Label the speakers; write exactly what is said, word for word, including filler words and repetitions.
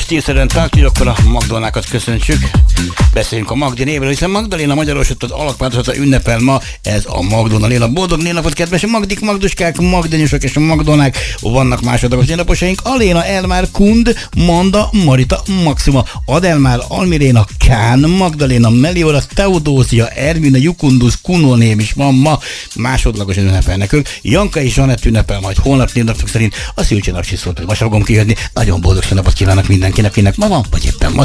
Speaker 1: stílszerűen tartjuk, akkor a Magdolnákat köszöntsük. Beszéljünk a Magdi névről, hiszen Magdaléna magyarosított alakváltozata ünnepel ma, ez a Magdolna. Boldog névnapot, kedves Magdik, Magduskák, Magdanyosok és a Magdolnák. Vannak másodlagos névnaposaink: Aléna, Elmár, Kund, Manda, Marita, Maxima, Adelmár, Almiréna, Kán, Magdaléna, Meliora, Teodózia, Ervina, Jukundus, Kuno név is van ma, másodlagos ünnepel nekünk. Janka és Zsanett ünnepel majd holnap névnapok szerint, a Szülcsi Napsi szólt, hogy ma fogom kijönni. Nagyon boldog napot kívánok mindenkinek, kinek ma van, vagy éppen ma